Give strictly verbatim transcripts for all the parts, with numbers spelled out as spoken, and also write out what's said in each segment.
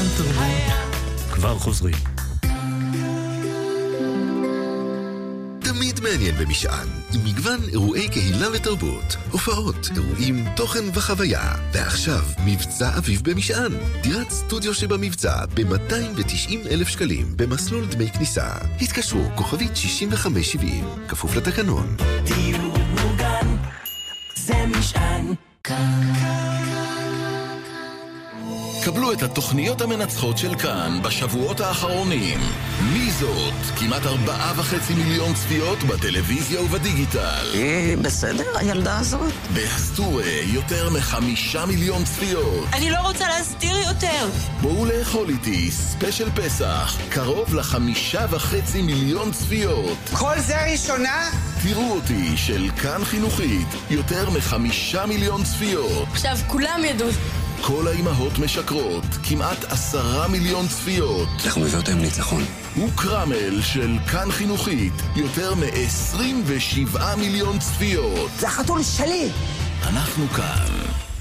כאן תרבות. כבר חוזרים. תמיד מעניין במשען, עם מגוון אירועי קהילה ותרבות, הופעות, אירועים, תוכן וחוויה. ועכשיו, מבצע אביב במשען. דירת סטודיו שבמבצע ב-מאתיים ותשעים אלף שקלים, במסלול דמי כניסה. התקשרו, כוכבית שישים וחמש שבעים, כפוף לתקנון. דיור מוגן, זה משען כאן. קבלו את התוכניות המנצחות של כאן בשבועות האחרונים. מי זאת? כמעט ארבעה וחצי מיליון צפיות בטלוויזיה ובדיגיטל. אה, בסדר, הילדה הזאת. בהסטורי יותר מחמישה מיליון צפיות. אני לא רוצה להסתיר יותר. בואו לאכול איתי, ספיישל פסח, קרוב לחמישה וחצי מיליון צפיות. כל זה ראשונה? תראו אותי של כאן חינוכית, יותר מחמישה מיליון צפיות. עכשיו כולם ידעו. כל האימהות משקרות, כמעט עשרה מיליון צפיות. אנחנו מביא אותם ניצחון. וקרמל של כאן חינוכית, יותר מ-עשרים ושבעה מיליון צפיות. זה החתול שלי! אנחנו כאן.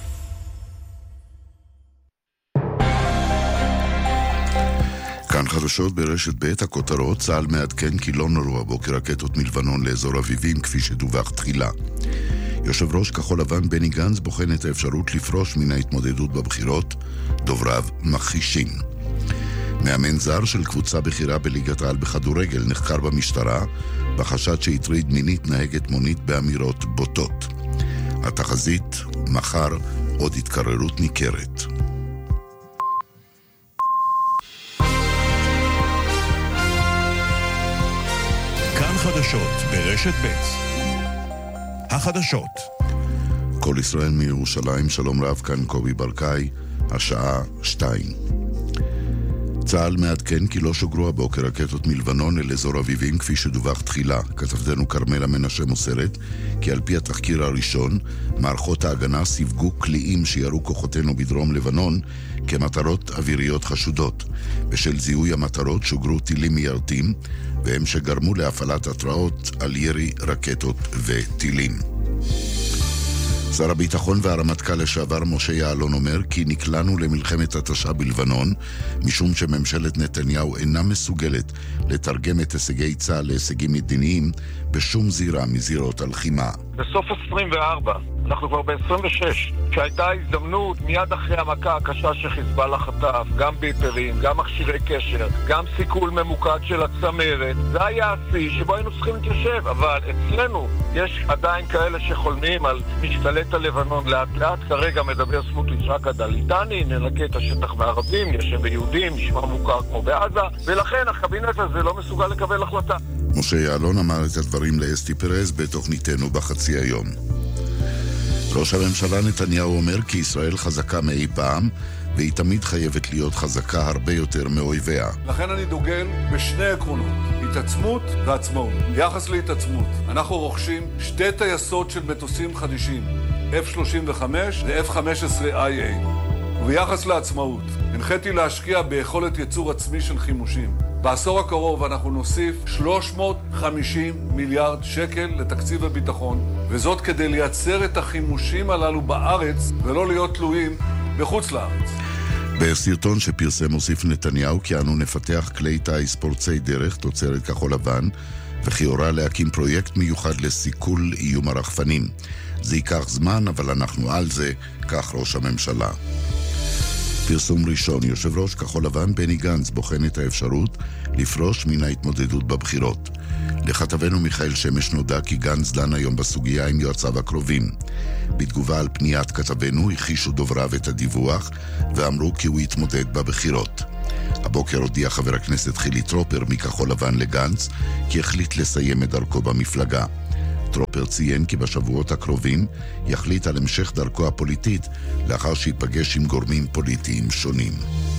כאן חדשות ברשת ב' הכותרות, צה"ל מעדכן כי לא נורו הבוקר רקטות מלבנון לאזור אביבים כפי שדווח תחילה. יושב ראש כחול לבן בני גנץ בוחן את האפשרות לפרוש מן ההתמודדות בבחירות, דובריו מכחישים. מאמן זר של קבוצה בכירה בליגת העל בכדורגל נחקר במשטרה בחשד שהטריד מינית נהגת מונית באמירות בוטות. התחזית, מחר עוד התקררות ניכרת. כאן חדשות ברשת ב' החדשות. כל ישראל מירושלים, שלום רב, כאן קובי ברקאי, השעה שתיים. צה"ל מעדכן כי לא שוגרו הבוקר רקטות מלבנון אל אזור אביבים כפי שדווח תחילה. כתבתנו קרמלה מנשה מוסרת כי על פי התחקיר הראשון, מערכות ההגנה סיווגו קליעים שירו כוחותינו בדרום לבנון כמטרות אוויריות חשודות. בשל זיהוי המטרות שוגרו טילים מיירטים, והם שגרמו להפעלת התראות על ירי רקטות וטילים. שר הביטחון והרמטכ"ל לשעבר משה יעלון אומר כי נקלענו למלחמת התשה בלבנון, משום שממשלת נתניהו אינה מסוגלת לתרגם את הישגי צה"ל להישגים מדיניים בשום זירה מזירות הלחימה. בסוף עשרים וארבע, אנחנו כבר ב-עשרים ושש, שהייתה הזדמנות מיד אחרי המכה הקשה שחיזבאללה חטף, גם ביפרים, גם מכשירי קשר, גם סיכול ממוקד של הצמרת. זה היה השיא שבו היינו צריכים להתיישב, אבל אצלנו יש עדיין כאלה שחולמים על משתלט הלבנון לאט לאט. כרגע מדבר סמוטריץ' רק עד הליטני, ננקה את השטח בערבים, ישב ביהודים, נשמע מוכר כמו בעזה, ולכן הקבינט הזה לא מסוגל לקבל החלטה. משה יעלון אמר את הדברים לאסתי פרז בתוכניתנו בחצי היום. ראש הממשלה נתניהו אומר כי ישראל חזקה מאי פעם, והיא תמיד חייבת להיות חזקה הרבה יותר מאויביה. לכן אני דוגל בשני עקרונות, התעצמות ועצמאות. ביחס להתעצמות, אנחנו רוכשים שתי טייסות של מטוסים חדישים, אף שלושים וחמש ו-אף חמש עשרה איי איי. וביחס לעצמאות, הנחיתי להשקיע ביכולת ייצור עצמי של חימושים. בעשור הקרוב אנחנו נוסיף שלוש מאות וחמישים מיליארד שקל לתקציב הביטחון, וזאת כדי לייצר את החימושים הללו בארץ ולא להיות תלויים בחוץ לארץ. בסרטון שפרסם מוסיף נתניהו כי אנו נפתח כלי טייס פורצי דרך תוצרת כחול לבן, וכי הורה להקים פרויקט מיוחד לסיכול איום הרחפנים. זה ייקח זמן, אבל אנחנו על זה, כך ראש הממשלה. פרסום ראשון, יושב ראש כחול לבן בני גנץ בוחן את האפשרות לפרוש מן ההתמודדות בבחירות. לכתבנו מיכאל שמש נודע כי גנץ דן היום בסוגיה עם יועציו הקרובים. בתגובה על פניית כתבנו הכישו דובריו את הדיווח ואמרו כי הוא יתמודד בבחירות. הבוקר הודיע חבר הכנסת חילי טרופר מכחול לבן לגנץ כי החליט לסיים את דרכו במפלגה. טרופר ציין כי בשבועות הקרובים יחליט על המשך דרכו הפוליטית לאחר שיפגש עם גורמים פוליטיים שונים.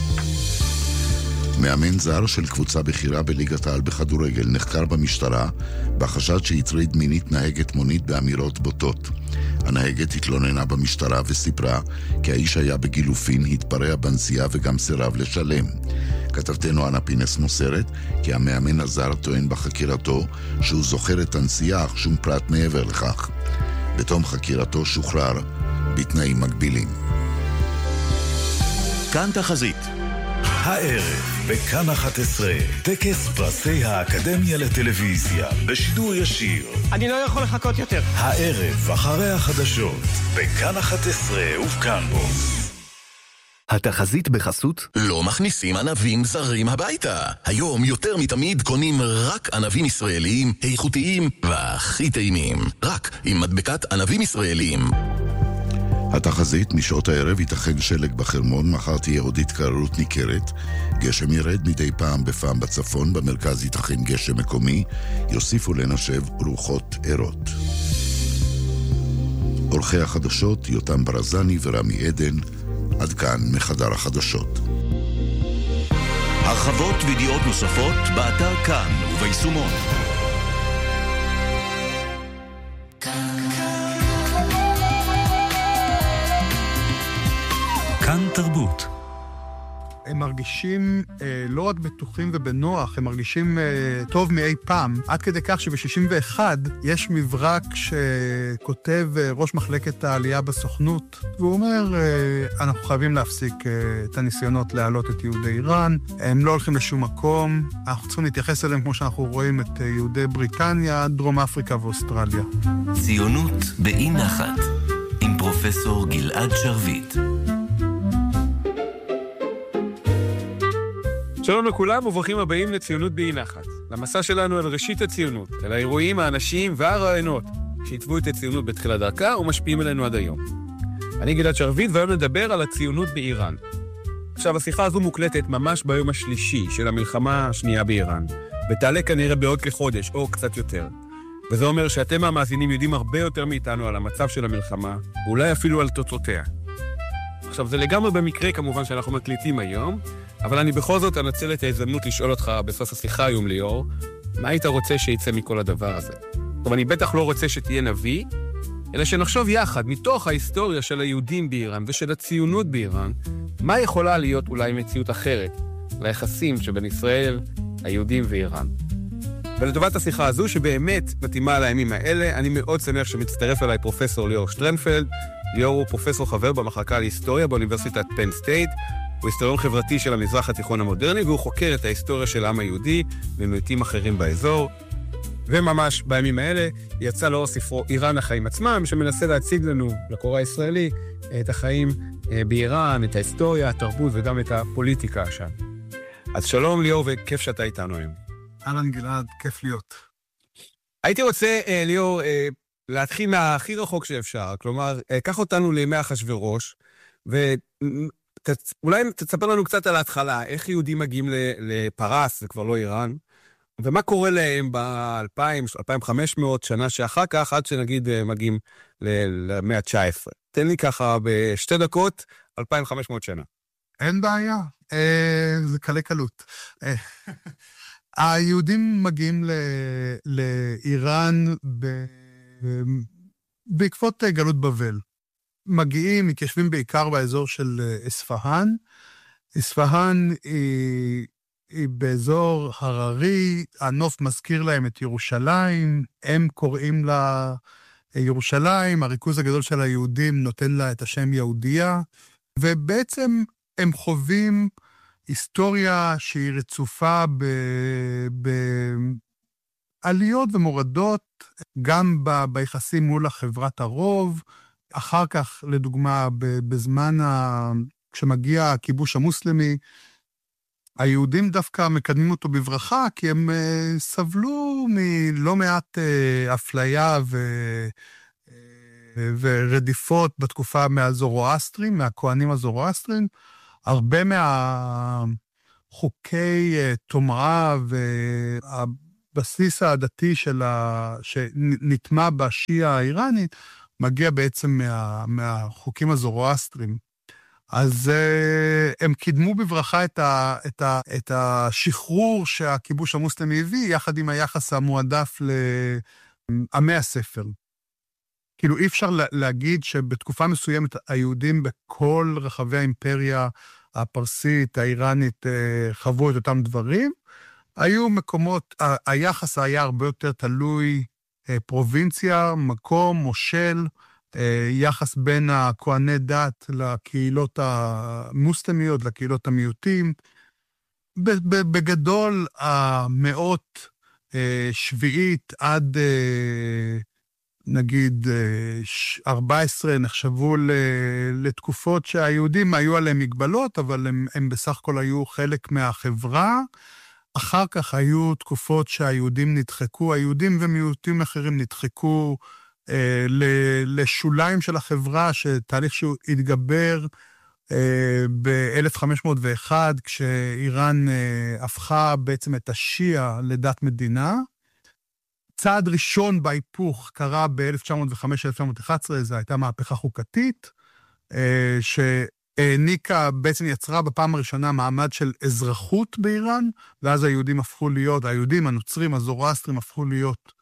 מאמן זר של קבוצה בכירה בליגת העל בכדורגל נחקר במשטרה בחשד שהטריד מינית נהגת מונית באמירות בוטות. הנהגת התלוננה במשטרה וסיפרה כי האיש היה בגילופין, התפרע בנסיעה וגם סירב לשלם. כתבתנו אנה פינס מוסרת כי המאמן הזר טוען בחקירתו שהוא זוכר את הנסיעה אך שום פרט מעבר לכך. בתום חקירתו שוחרר בתנאים מגבילים. כאן תחזית. הערב, בכאן אחת עשרה, טקס פרסי האקדמיה לטלוויזיה, בשידור ישיר. אני לא יכול לחכות יותר. הערב, אחרי החדשות, בכאן אחת עשרה ובכאן בו. התחזית בחסות? לא מכניסים ענבים זרים הביתה. היום יותר מתמיד קונים רק ענבים ישראלים, איכותיים והכי טעימים. רק עם מדבקת ענבים ישראלים. התחזית משעות הערב ייתכן שלג בחרמון, מחר תהיה עוד התקררות ניכרת, גשם ירד מדי פעם בפעם בצפון, במרכז ייתכן גשם מקומי, יוסיפו לנשב רוחות ערות. עורכי החדשות יותם ברזני ורמי עדן, עד כאן מחדר החדשות. הרחבות וידיעות נוספות באתר כאן וביישומון. כאן תרבות. הם מרגישים אה, לא רק בטוחים ובנוח, הם מרגישים אה, טוב מאי פעם, עד כדי כך שב-שישים ואחת יש מברק שכותב אה, ראש מחלקת העלייה בסוכנות, והוא אומר, אה, אנחנו חייבים להפסיק אה, את הניסיונות להעלות את יהודי איראן, הם לא הולכים לשום מקום, אנחנו צריכים להתייחס אליהם כמו שאנחנו רואים את אה, יהודי בריטניה, דרום אפריקה ואוסטרליה. ציונות באי נחת, עם פרופסור גלעד שרביט. שלום לכולם וברוכים הבאים לציונות באי נחת. למסע שלנו אל ראשית הציונות, אל האירועים, האנשים והרעיונות שהתוו את הציונות בתחילת דרכה ומשפיעים עלינו עד היום. אני גלעד שרביט והיום נדבר על הציונות באיראן. עכשיו, השיחה הזו מוקלטת ממש ביום השלישי של המלחמה השנייה באיראן, ותעלה כנראה בעוד כחודש או קצת יותר. וזה אומר שאתם המאזינים יודעים הרבה יותר מאיתנו על המצב של המלחמה, ואולי אפילו על תוצאותיה. עכשיו, זה לגמרי במקרה כמובן שאנחנו מקליטים היום, אבל אני בכל זאת אנצל את ההזדמנות לשאול אותך בסוף השיחה היום, ליאור, מה היית רוצה שיצא מכל הדבר הזה? טוב, אני בטח לא רוצה שתהיה נביא, אלא שנחשוב יחד, מתוך ההיסטוריה של היהודים באיראן ושל הציונות באיראן, מה יכולה להיות אולי מציאות אחרת ליחסים שבין ישראל, היהודים ואיראן. ולטובת השיחה הזו, שבאמת מתאימה על הימים האלה, אני מאוד שמח שמצטרף אליי פרופסור ליאור שטרנפלד. ליאור הוא פרופסור חבר במחלקה להיסטוריה באוניברסיטת פן סטייט, הוא היסטוריון חברתי של המזרח התיכון המודרני, והוא חוקר את ההיסטוריה של העם היהודי ומיעוטים אחרים באזור. וממש בימים האלה יצא לאור ספרו איראן החיים עצמם, שמנסה להציג לנו, לקורא הישראלי, את החיים באיראן, את ההיסטוריה, התרבות וגם את הפוליטיקה שם. אז שלום ליאור, וכיף שאתה איתנו היום. אהלן גלעד, כיף להיות. הייתי רוצה, ליאור, להתחיל מהכי רחוק שאפשר, כלומר, קח אותנו לימי אחשוורוש, ואולי תספר לנו קצת על ההתחלה, איך יהודים מגיעים לפרס, זה כבר לא איראן, ומה קורה להם ב-אלפיים, אלפיים וחמש מאות שנה שאחר כך, עד שנגיד מגיעים למאה ה-תשע עשרה. תן לי ככה בשתי דקות, אלפיים וחמש מאות שנה. אין בעיה, זה קלה קלות. היהודים מגיעים לאיראן ב... בעקבות גלות בבל. מגיעים, מתיישבים בעיקר באזור של אספהאן. אספהאן היא, היא באזור הררי, הנוף מזכיר להם את ירושלים, הם קוראים לה ירושלים, הריכוז הגדול של היהודים נותן לה את השם יהודיה, ובעצם הם חווים היסטוריה שהיא רצופה ב... ב... עליות ומורדות, גם ב... ביחסים מול החברת הרוב, אחר כך, לדוגמה, בזמן ה... כשמגיע הכיבוש המוסלמי, היהודים דווקא מקדמים אותו בברכה, כי הם uh, סבלו מלא מעט uh, אפליה ו... uh, ורדיפות בתקופה מהזורואסטרים, מהכהנים הזורואסטרים. הרבה מהחוקי uh, תומרה והבסיס הדתי של ה... שנטמע בשיעה האיראנית, מגיע בעצם מה... מהחוקים הזורואסטרים. אז uh, הם קידמו בברכה את, ה, את, ה, את השחרור שהכיבוש המוסלמי הביא, יחד עם היחס המועדף לעמי הספר. כאילו אי אפשר להגיד שבתקופה מסוימת היהודים בכל רחבי האימפריה הפרסית, האיראנית, חוו את אותם דברים. היו מקומות, ה- היחס היה הרבה יותר תלוי פרובינציה, מקום, מושל, יחס בין הכהני דת לקהילות המוסלמיות, לקהילות המיעוטים. בגדול, המאות שביעית עד נגיד ארבע עשרה נחשבו לתקופות שהיהודים היו עליהם מגבלות, אבל הם, הם בסך הכל היו חלק מהחברה. אחר כך היו תקופות שהיהודים נדחקו, היהודים ומיעוטים אחרים נדחקו אה, לשוליים של החברה, שתהליך שהוא התגבר אה, ב-אלף חמש מאות ואחת, כשאיראן אה, הפכה בעצם את השיעה לדת מדינה. צעד ראשון בהיפוך קרה ב-אלף תשע מאות וחמש עד אלף תשע מאות ואחת עשרה, זו הייתה מהפכה חוקתית, אה, ש... העניקה, בעצם יצרה בפעם הראשונה מעמד של אזרחות באיראן, ואז היהודים הפכו להיות, היהודים, הנוצרים, הזורואסטרים הפכו להיות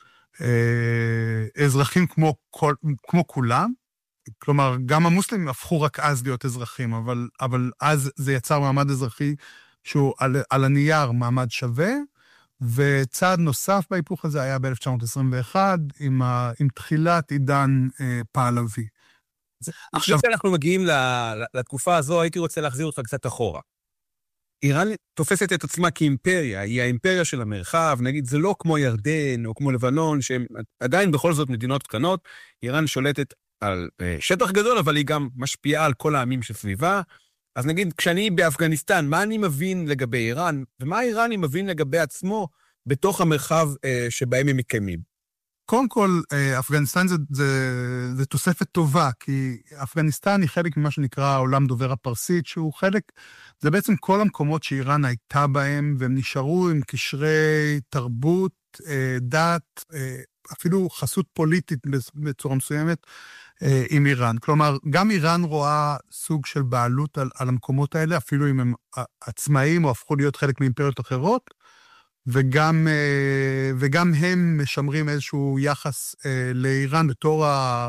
אה, אזרחים כמו, כל, כמו כולם. כלומר, גם המוסלמים הפכו רק אז להיות אזרחים, אבל, אבל אז זה יצר מעמד אזרחי שהוא על, על הנייר מעמד שווה, וצעד נוסף בהיפוך הזה היה ב-אלף תשע מאות עשרים ואחת, עם, ה, עם תחילת עידן אה, פהלוי. עכשיו שאנחנו מגיעים לתקופה הזו, הייתי רוצה להחזיר אותך קצת אחורה. איראן תופסת את עצמה כאימפריה, היא האימפריה של המרחב, נגיד, זה לא כמו ירדן או כמו לבנון, שהן עדיין בכל זאת מדינות קטנות, איראן שולטת על שטח גדול, אבל היא גם משפיעה על כל העמים שסביבה. אז נגיד, כשאני באפגניסטן, מה אני מבין לגבי איראן, ומה איראני מבין לגבי עצמו בתוך המרחב שבהם הם מקיימים? קודם כל, אפגניסטן זה, זה, זה תוספת טובה, כי אפגניסטן היא חלק ממה שנקרא העולם דובר הפרסית, שהוא חלק, זה בעצם כל המקומות שאיראן הייתה בהם, והם נשארו עם קשרי תרבות, דת, אפילו חסות פוליטית בצורה מסוימת עם איראן. כלומר, גם איראן רואה סוג של בעלות על, על המקומות האלה, אפילו אם הם עצמאיים או הפכו להיות חלק מאימפריות אחרות, וגם, וגם הם משמרים איזשהו יחס לאיראן בתור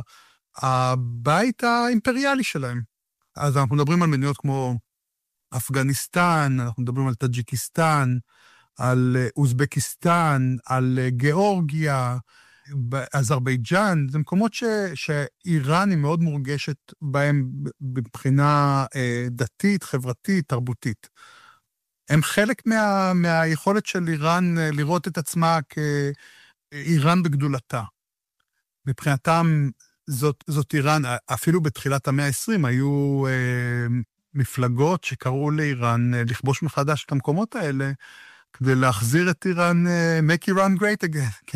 הבית האימפריאלי שלהם. אז אנחנו מדברים על מדינות כמו אפגניסטן, אנחנו מדברים על טאג'יקיסטן, על אוזבקיסטן, על גיאורגיה, אזרבייג'אן, זה מקומות ש, שאיראן היא מאוד מורגשת בהם מבחינה דתית, חברתית, תרבותית. הם חלק מה, מהיכולת של איראן לראות את עצמה כאיראן בגדולתה. מבחינתם זאת, זאת איראן, אפילו בתחילת המאה ה-עשרים היו אה, מפלגות שקראו לאיראן אה, לכבוש מחדש את המקומות האלה, כדי להחזיר את איראן, אה, make Iran great again.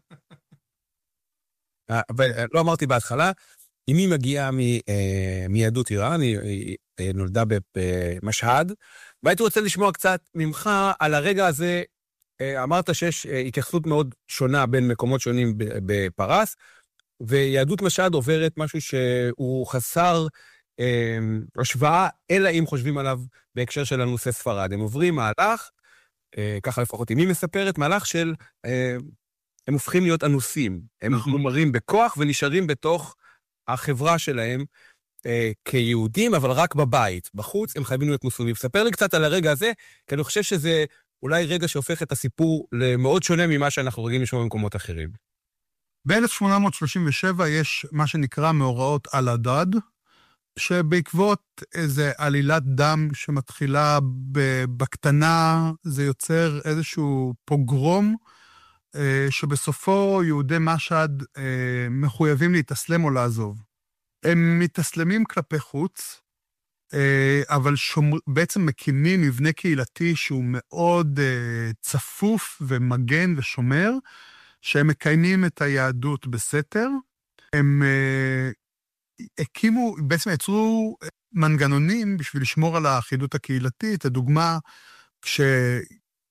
אבל לא אמרתי בהתחלה, אם היא מגיעה מיהדות איראן, היא נולדה במשהד, והייתי רוצה לשמוע קצת ממך על הרגע הזה, אמרת שיש התייחסות מאוד שונה בין מקומות שונים בפרס, ויהדות משהד עוברת משהו שהוא חסר השוואה, אלא אם חושבים עליו בהקשר של הנושא ספרד. הם עוברים מהלך, ככה לפחות אם היא מספרת, מהלך של, הם הופכים להיות אנוסים, הם מומרים בכוח ונשארים בתוך החברה שלהם, אה, כיהודים, אבל רק בבית. בחוץ הם חייבים להיות מוסלמים. ספר לי קצת על הרגע הזה, כי אני חושב שזה אולי רגע שהופך את הסיפור למאוד שונה ממה שאנחנו רגילים לשמוע במקומות אחרים. ב-אלף שמונה מאות שלושים ושבע יש מה שנקרא מאורעות אל-הדד, שבעקבות איזו עלילת דם שמתחילה בקטנה, זה יוצר איזשהו פוגרום, שבסופו יהודי משהד מחויבים להתאסלם או לעזוב. הם מתאסלמים כלפי חוץ, אבל שומר, בעצם מקימים מבנה קהילתי שהוא מאוד צפוף ומגן ושומר, שהם מקיימים את היהדות בסתר. הם הקימו, בעצם יצרו מנגנונים בשביל לשמור על האחידות הקהילתית. הדוגמה,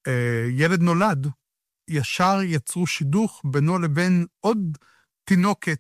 כשילד נולד, ישר יצרו שידוך בינו לבין עוד תינוקת